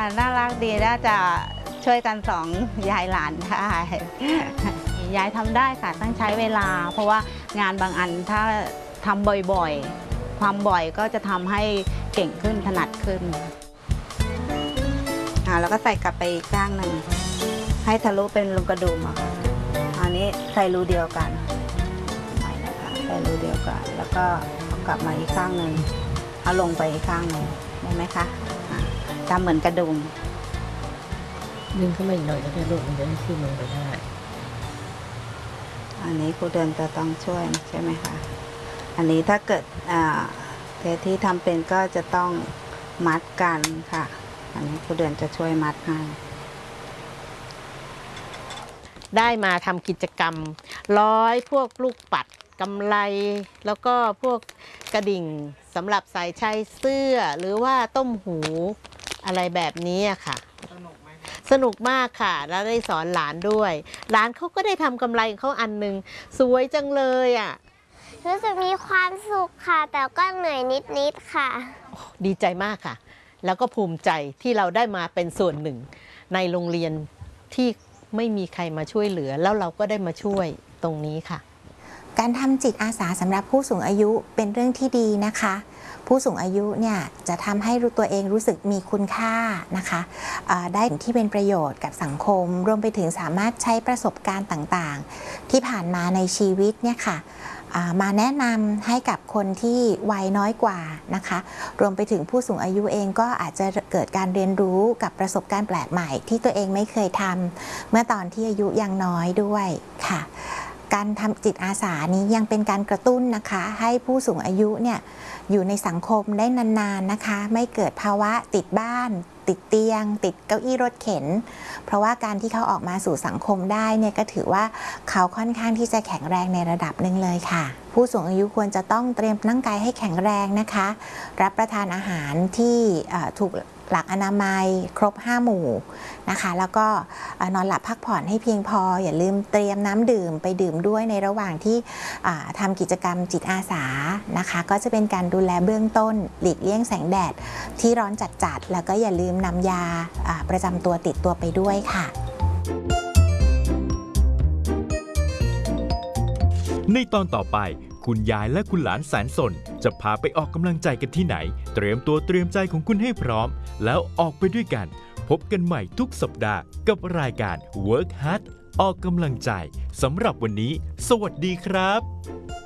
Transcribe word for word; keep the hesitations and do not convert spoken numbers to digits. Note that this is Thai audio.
น่ารักดีน่าจะช่วยกันสองยายหลานได้ยายทำได้ค่ะต้องใช้เวลาเพราะว่างานบางอันถ้าทำบ่อยๆความบ่อยก็จะทำให้เก่งขึ้นถนัดขึ้นอ่าแล้วก็ใส่กลับไปอีกข้างหนึ่งให้ทะลุเป็นรูกระดุมอ่ะอันนี้ใส่รูเดียวกันใส่รูเดียวกันแล้วก็เอากลับมาอีกข้างหนึ่งเอาลงไปอีกข้างหนึ่งได้ไหมคะทำเหมือนกระดุมดึงขึ้นมาอีกหน่อยแล้วจะลูกมันจะได้ขึ้นลงไปได้อันนี้ครูเดินจะต้องช่วยใช่ไหมคะอันนี้ถ้าเกิดเทที่ทำเป็นก็จะต้องมัดกันค่ะอันนี้ครูเดินจะช่วยมัดให้ได้มาทำกิจกรรมร้อยพวกลูกปัดกำไลแล้วก็พวกกระดิ่งสำหรับใส่ชายเสื้อหรือว่าต้มหูอะไรแบบนี้ค่ะสนุกไหมสนุกมากค่ะแล้วได้สอนหลานด้วยหลานเขาก็ได้ทำกำไลของเขาอันหนึ่งสวยจังเลยอ่ะรู้สึกมีความสุขค่ะแต่ก็เหนื่อยนิดๆค่ะดีใจมากค่ะแล้วก็ภูมิใจที่เราได้มาเป็นส่วนหนึ่งในโรงเรียนที่ไม่มีใครมาช่วยเหลือแล้วเราก็ได้มาช่วยตรงนี้ค่ะการทำจิตอาสาสำหรับผู้สูงอายุเป็นเรื่องที่ดีนะคะผู้สูงอายุเนี่ยจะทำให้รู้ตัวเองรู้สึกมีคุณค่านะคะได้ที่เป็นประโยชน์กับสังคมรวมไปถึงสามารถใช้ประสบการณ์ต่างๆที่ผ่านมาในชีวิตเนี่ยค่ะมาแนะนำให้กับคนที่วัยน้อยกว่านะคะรวมไปถึงผู้สูงอายุเองก็อาจจะเกิดการเรียนรู้กับประสบการณ์แปลกใหม่ที่ตัวเองไม่เคยทำเมื่อตอนที่อายุยังน้อยด้วยค่ะการทำจิตอาสานี้ยังเป็นการกระตุ้นนะคะให้ผู้สูงอายุเนี่ยอยู่ในสังคมได้นานๆนะคะไม่เกิดภาวะติดบ้านติดเตียงติดเก้าอี้รถเข็นเพราะว่าการที่เขาออกมาสู่สังคมได้เนี่ยก็ถือว่าเขาค่อนข้างที่จะแข็งแรงในระดับหนึ่งเลยค่ะผู้สูงอายุควรจะต้องเตรียมร่างกายให้แข็งแรงนะคะรับประทานอาหารที่ถูกหลักอนามัยครบห้าหมู่นะคะแล้วก็นอนหลับพักผ่อนให้เพียงพออย่าลืมเตรียมน้ำดื่มไปดื่มด้วยในระหว่างที่ทำกิจกรรมจิตอาสานะคะก็จะเป็นการดูแลเบื้องต้นหลีกเลี่ยงแสงแดดที่ร้อนจัดๆแล้วก็อย่าลืมนำยาประจำตัวติดตัวไปด้วยค่ะในตอนต่อไปคุณยายและคุณหลานแสนสนจะพาไปออกกำลังใจกันที่ไหนเตรียมตัวเตรียมใจของคุณให้พร้อมแล้วออกไปด้วยกันพบกันใหม่ทุกสัปดาห์กับรายการ Work Hard ออกกำลังใจสำหรับวันนี้สวัสดีครับ